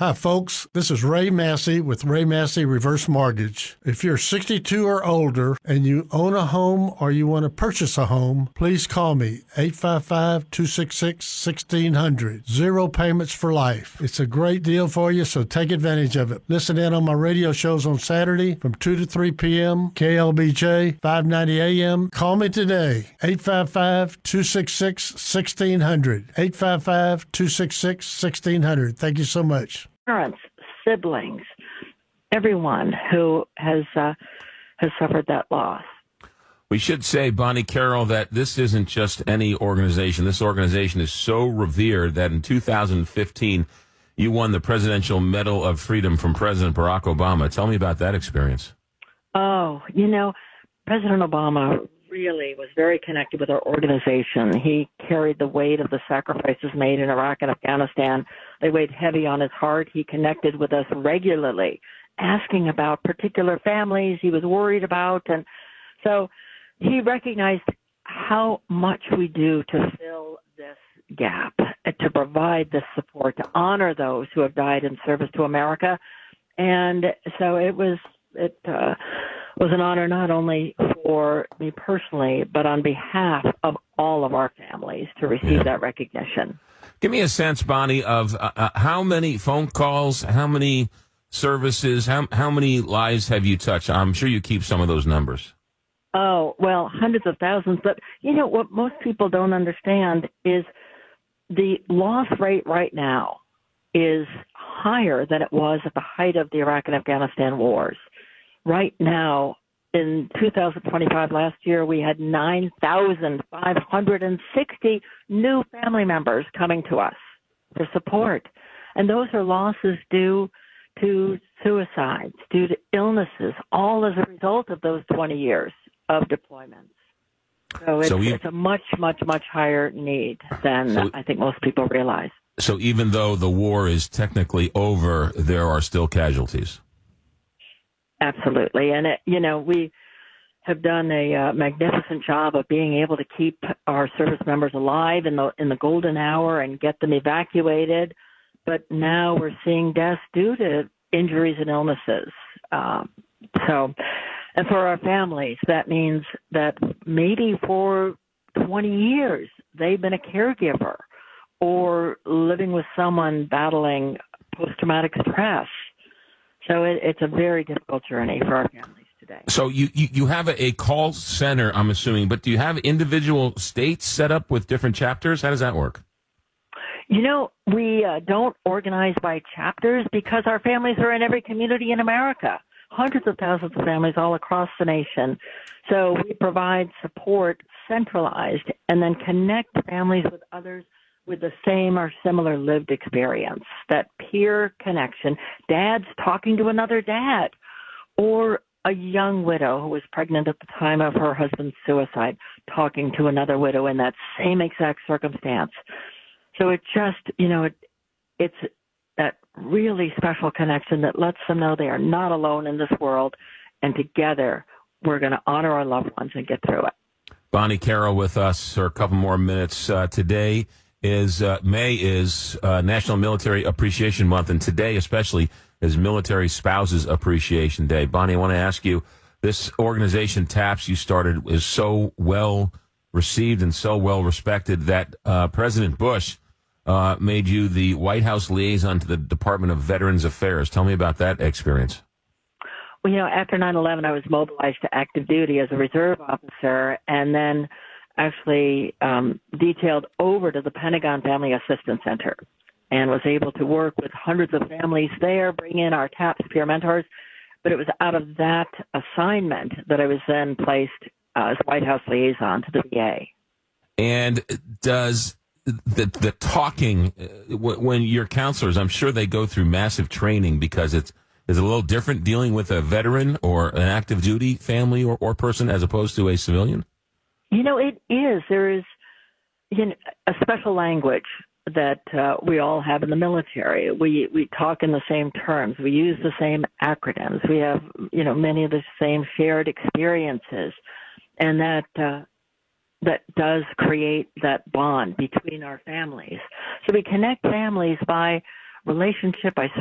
Hi, folks. This is Ray Massey with Ray Massey Reverse Mortgage. If you're 62 or older and you own a home or you want to purchase a home, please call me, 855-266-1600. Zero payments for life. It's a great deal for you, so take advantage of it. Listen in on my radio shows on Saturday from 2 to 3 p.m., KLBJ, 590 a.m. Call me today, 855-266-1600. 855-266-1600. Thank you so much. Parents, siblings, everyone who has suffered that loss. We should say, Bonnie Carroll, that this isn't just any organization. This organization is so revered that in 2015, you won the Presidential Medal of Freedom from President Barack Obama. Tell me about that experience. Oh, President Obama really was very connected with our organization. He carried the weight of the sacrifices made in Iraq and Afghanistan. They weighed heavy on his heart. He connected with us regularly, asking about particular families he was worried about. And so he recognized how much we do to fill this gap, to provide this support, to honor those who have died in service to America. And so it was an honor not only for me personally, but on behalf of all of our families to receive that recognition. Give me a sense, Bonnie, of how many phone calls, how many services, how many lives have you touched? I'm sure you keep some of those numbers. Oh, well, hundreds of thousands. But, what most people don't understand is the loss rate right now is higher than it was at the height of the Iraq and Afghanistan wars. Right now, in 2025, last year, we had 9,560 new family members coming to us for support. And those are losses due to suicides, due to illnesses, all as a result of those 20 years of deployments. So it's a much, much, much higher need than I think most people realize. So even though the war is technically over, there are still casualties. Absolutely. And, we have done a magnificent job of being able to keep our service members alive in the golden hour and get them evacuated. But now we're seeing deaths due to injuries and illnesses. And for our families, that means that maybe for 20 years they've been a caregiver or living with someone battling post-traumatic stress. So it's a very difficult journey for our families today. So you have a call center, I'm assuming, but do you have individual states set up with different chapters? How does that work? We don't organize by chapters because our families are in every community in America, hundreds of thousands of families all across the nation. So we provide support centralized and then connect families with others with the same or similar lived experience, that peer connection, dad's talking to another dad, or a young widow who was pregnant at the time of her husband's suicide, talking to another widow in that same exact circumstance. So it just, it's that really special connection that lets them know they are not alone in this world, and together we're going to honor our loved ones and get through it. Bonnie Carroll with us for a couple more minutes. Today May is National Military Appreciation Month, and today especially is Military Spouses Appreciation Day. Bonnie, I want to ask you, this organization, TAPS, you started, is so well received and so well respected that President Bush made you the White House liaison to the Department of Veterans Affairs. Tell me about that experience. Well, after 9/11, I was mobilized to active duty as a reserve officer, and then actually detailed over to the Pentagon Family Assistance Center and was able to work with hundreds of families there, bring in our TAPS peer mentors. But it was out of that assignment that I was then placed as White House liaison to the VA. And does the talking, when your counselors, I'm sure they go through massive training because is it a little different dealing with a veteran or an active duty family or person as opposed to a civilian? It is. There is a special language that we all have in the military. We talk in the same terms. We use the same acronyms. We have, many of the same shared experiences. And that does create that bond between our families. So we connect families by relationship, by